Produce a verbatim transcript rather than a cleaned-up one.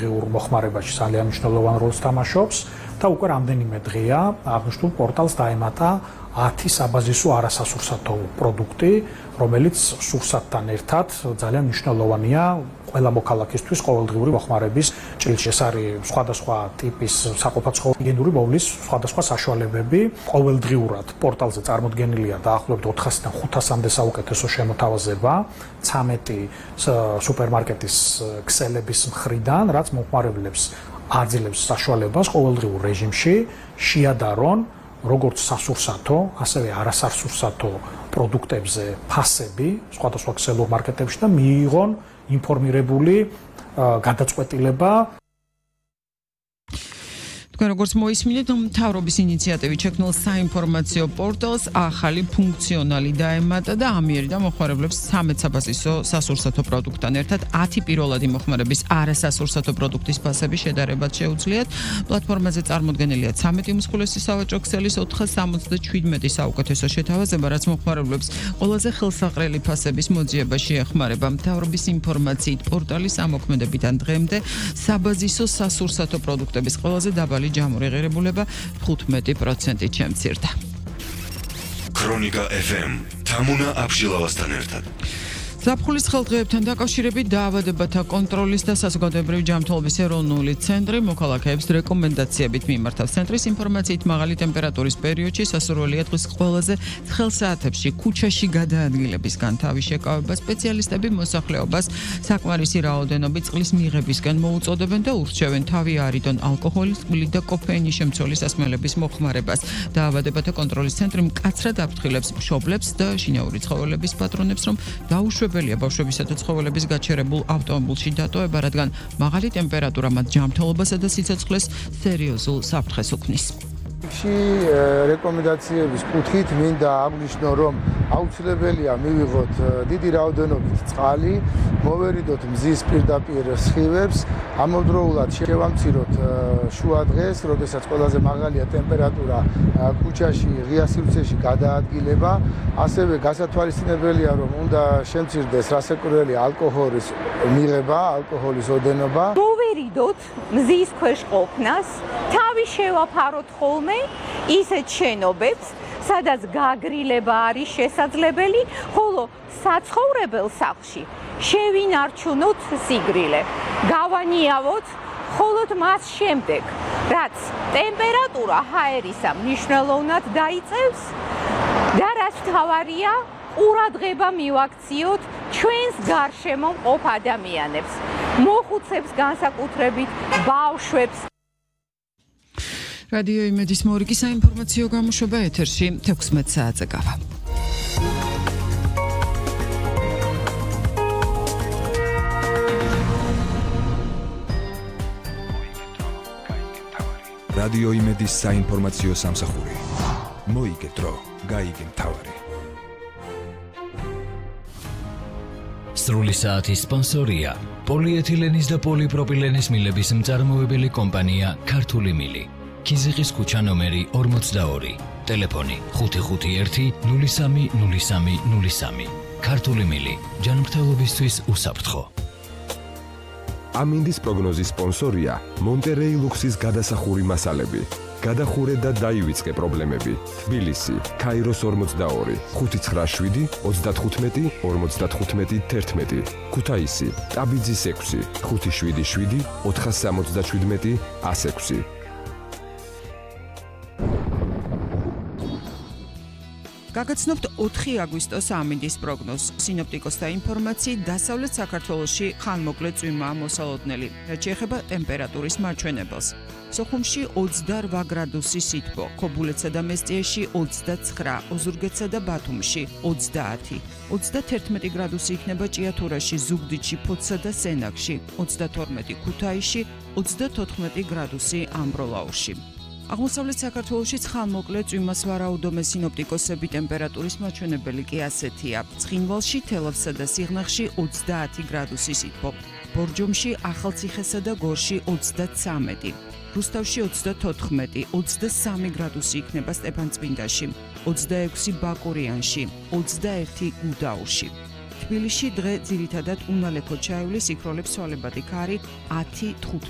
ყოველდღიურ მოხმარებაში ძალიან მნიშვნელოვან როლს თამაშობს და უკვე რამდენიმე დღეა აღნიშნულ პორტალს დაემატა ათი საბაზისო არასასურსათო პროდუქტი, რომელიც სურსათთან ერთად ძალიან მნიშვნელოვანია ყველა მოქალაქისთვის ყოველდღიური მოხმარების ჭრილში. ეს არის სხვადასხვა ტიპის საყოფაცხოვრებო მოვლის სხვადასხვა საშუალებები. ყოველდღიურად პორტალზე წარმოდგენილია დაახლოებით ოთხასიდან ხუთასამდე საუკეთესო შემოთავაზება ცამეტი სუპერმარკეტის ქსელების მხრიდან, რაც მოხმარებლებს აძლევს საშუალებას ყოველდღიურ რეჟიმში შეადარონ როგორც სასურსათო, ასევე არასასურსათო პროდუქტებზე ფასები სხვადასხვა ქსელურ მარკეტებში და მიიღონ ინფორმირებული გადაწყვეტილება. როგორც მოისმინეთ, მთავრობის ინიციატივით შექმნილ საინფორმაციო პორტალს ახალი ფუნქციონალი დაემატა და ამიერიდა მოხმარებლებს ცამეტ საბაზისო სასურსათო პროდუქტთან ერთად ათი პირველადი მოხმარების არასასურსათო პროდუქტის ფასები შედარებაც შეუძლიათ. პლატფორმაზე წარმოდგენილია ცამეტი უმსხვილესი სავაჭრო ქსელის ოთხას სამოცდაშვიდმეტი საუკეთესო შეთავაზება, რაც მოხმარებლებს ყველაზე ხელსაყრელი ფასების მოძიება შეეხმარება. მთავრობის ინფორმაციით პორტალის ამოქმედებიდან დღემდე საბაზისო სასურსათო პროდუქტების ყველაზე დაბალი ჯამური ღირებულება თხუთმეტი პროცენტით შემცირდა. ქრონიკა ეფ ემ თამუნა აბშილავასთან ერთად. ზაფხულის ხელდღეებთან დაკავშირებით დაავადებათა კონტროლის და საზოგადოებრივი ჯანმრთელობის ეროვნული ცენტრი მოქალაქეებს რეკომენდაციებით მიმართავს. ცენტრის ინფორმაციით მაღალი ტემპერატურის პერიოდში სასურველია დღის ყველაზე ცხელ საათებში ქუჩაში გადაადგილებისგან თავის შეკავება სპეციალისტები მოსახლეობას საკმარისი რაოდენობით წყლის მიღებისგან მოუწოდებენ და ურჩევენ თავი არიდონ ალკოჰოლის, წყლის და კოფეინის შემცველი სასმელების მოხმარებას. დაავადებათა კონტროლის ცენტრი მკაცრად აფრთხილებს მშობლებს და შინაური ცხოველების პატრონებს, რომ დაუშვებელია ბავშვებისა და ცხოველების გაჩერებულ ავტომობილში დატოვება, რადგან მაღალი ტემპერატურა მათ ჯანმრთელობასა და სიცოცხლეს სერიოზულ საფრთხეს უქმნის. რეკომენდაციების კუთხით მინდა აღნიშნო, რომ აუცილებელია მივიღოთ დიდი რაოდენობით წყალი, მოვერიდოთ მზის პირდაპირ სხივებს, ამავდროულად შევამციროთ შუა დღეს, როდესაც ყველაზე მაღალია ტემპერატურა ქუჩაში ღია სივრცეში გადაადგილება, ასევე გასათვალისწინებელია, რომ უნდა შემცირდეს რასაკვირველი ალკოჰოლის მიღება, ალკოჰოლის ოდენობა. მოვერიდოთ მზის ქვეშ ყოფნას, თავი შევაფაროთ ხოლმე ისეთ შენობებს, სადაც გაგრილება არის შესაძლებელი, ხოლო საცხოვრებელ სახლში შევინარჩუნოთ სიგრილე. გავანიავოთ მხოლოდ მას შემდეგ, რაც ტემპერატურა ჰაერისა მნიშვნელოვნად დაიწევს და რაც მთავარია, ყურადღება მივაქციოთ ჩვენს გარშემო მყოფ ადამიანებს, მოხუცებს განსაკუთრებით, ბავშვებს. რადიო იმედის მორიგი საინფორმაციო გამოშვება ეთერში თექვსმეტ საათზე გავა. რადიო იმედის საინფორმაციო სამსახური. მოიგე დრო, გაიგე მთავარი. სრული საათის სპონსორია პოლიეთილენის და პოლიპროპილენის მილების მწარმოებელი კომპანია ქართული მილი. ქიზიყის ქუჩა ნომერი ორმოცდაორი. ტელეფონი ხუთი ხუთი ერთი ნული სამი ნული სამი ნული სამი. ქართული მილი. ჯანმრთელობისთვის უსაფრთხო. ამინდის პროგნოზის სპონსორია მონტერეი ლუქსის გადასახური მასალები. გადახურე და დაივიწყე პრობლემები. თბილისი, ქაიროს ორმოცდაორი, ხუთი ცხრა შვიდი ოცდათხუთმეტი ორმოცდათხუთმეტი თერთმეტი. ქუთაისი, ტაბიძის ექვსი, ხუთი შვიდი შვიდი ოთხასამოცდაშვიდმეტი ას ექვსი. გაგაცნობთ ოთხი აგვისტოს ამინდის პროგნოზს. სინოპტიკოსთა ინფორმაციით დასავლეთ საქართველოში ხანმოკლე წვიმაა მოსალოდნელი, რაც შეეხება ტემპერატურის მაჩვენებელს. სოხუმში ოცდარვა გრადუსი სითბო, ქობულეთსა და მესტიეში ოცდაცხრა, ოზურგეთსა და ბათუმში ოცდაათი, ოცდათერთმეტი გრადუსი იქნება ჭიათურაში, ზუგდიდში, ფოთსა და სენაკში, ოცდათორმეტი ქუთაისში, ოცდათოთხმეტი გრადუსი ამბროლაურში. აღმოსავლეთ საქართველოში ცხანმოკლე წვიმას ვარაუდობენ სინოპტიკოსები, ტემპერატურის მაჩვენებელი კი ასეთია. ცხინვალში, თელავსა და სიღნაღში ოცდაათი გრადუსი სითბო, ბორჯომში, ახალციხესა და გორში ოცდაცამეტი, რუსთავში ოცდათოთხმეტი, ოცდასამი გრადუსი იქნება სტეფანწმინდაში, ოცდაექვსი ბაკურიანში, ოცდაერთი გუდაურში. თბილისში დღე ძირითადად უნალექო ჩაივლის, იქროლებს ცვალებადი ქარი ათი თხუთმეტი